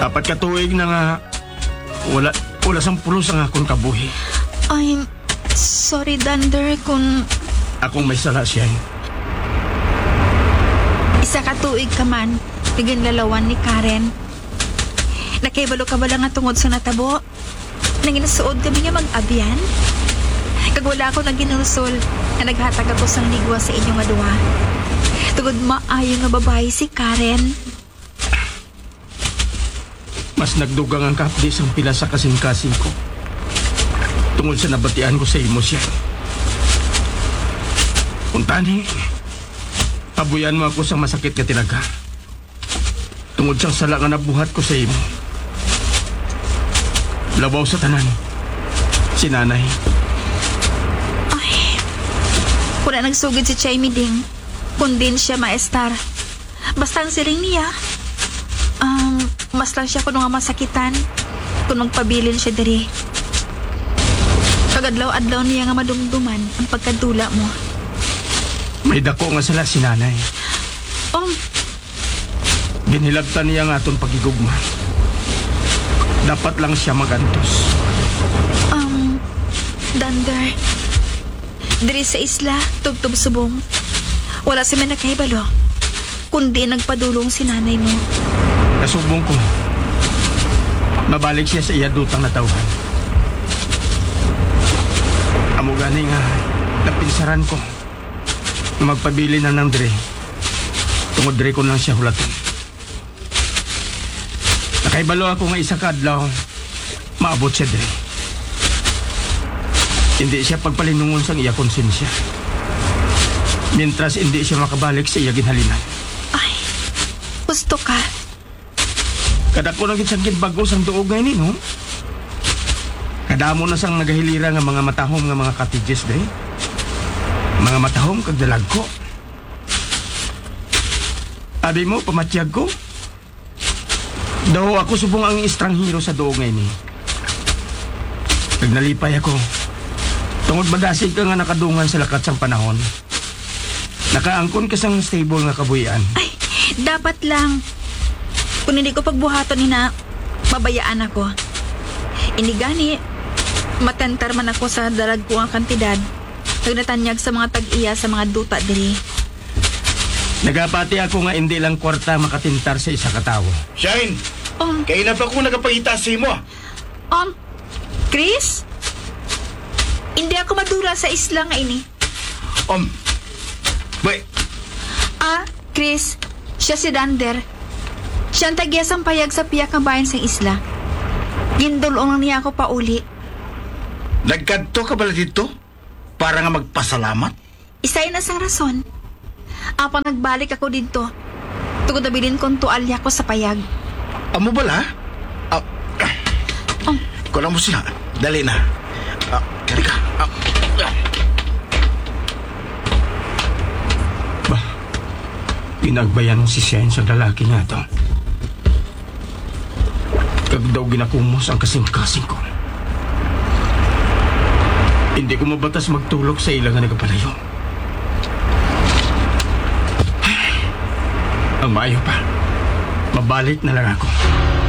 Apat ka tuig na nga wala sang pulos ang akong kabuhi. I'm sorry, Dunder, kung Akong may sala siya. isa ka tuig ka man, tiganlalawan ni Karen. Nakaibalo ka ba lang nga tungod sa natabo? Nanginasuod kami nga mag-abyan? Kag wala ako nang ginusol na naghatag ako sang ligwa sa inyong aduwa. Tugod maayo nga babae si Karen. Mas nagdugang ang kapdi sang pila sa kasing-kasing ko. Tungod sa nabatian ko sa imo siya. Untani, pabuyan mo ako sa masakit nga tinaga. Tungod sa sala nga nabuhat ko sa imo. Labaw sa tanan, si nanay. Ay, kung nagsugid si Chay Miding, kung din siya maestar. Basta ang siling niya, mas lang siya kung nga masakitan, kung magpabilin siya diri. Kagadlaw-adlaw niya nga madumduman ang pagkadula mo. May dako nga sila si nanay. Ginhilabtan niya nga atong pagigugma. Dapat lang siya magantos. Dunder, diri sa isla, tugtub subong. Wala si may nakahibalo, kundi nagpadulong si nanay mo. Nasubong ko. Mabalik siya sa iyadutang na tawhan. Amo gani nga, napinsaran ko. Magpabili na ng dre. Tungod dre ko lang siya hulaton. Nakaibalo ako nga isa kadlaw, maabot siya dre. Hindi siya pagpalinungon sang iya konsensya. Mientras hindi siya makabalik sa iya ginhalinan. Ay, gusto ka. Kada ko nang gitsangkit bago sang duog ngayon no? Kadamo na sang nagahilira nga mga matahom nga mga cottages dre. Mga matahom kag dalag ko. Abi mo, pamatyag ko. Daw ako subong ang estranghero sa doog ngayon eh. Nagnalipay ako. Tungod madasig ka nga nakadungan sa lakat sang panahon. Nakaangkon ka sang stable nga kabuhian. Ay, dapat lang. Kung hindi ko pagbuhaton ni na, babayaan ako. Hindi gani, matentar man ako sa dalag ko ang kantidad. Nagnatanyag sa mga tag-iya sa mga duta diri. Nagapati ako nga hindi lang kwarta makatintar sa isa katawo. Shine! Kaya na pa kung nagapahita sa imo. Chris? Hindi ako madura sa isla nga ini. Bay, Chris, siya si Dunder. Siya ang tagyas ang payag sa piyak ng bayan sa isla. Gindulong niya ako pauli. nagkadto ka pala dito? Para nga magpasalamat? Isay na sang rason. Apang nagbalik ako dito, tugod abilin kong tualya ko sa payag. Amo bala? Kulang mo siya. Dali na. Kari ka. Pinagbayan mo si Shane sa lalaki nga to. Kag daw ginakumos ang kasing-kasing ko. Hindi ko mabatas magtulog sa ilang nga nagapalayo. Ang maayo pa, mabalik na lang ako.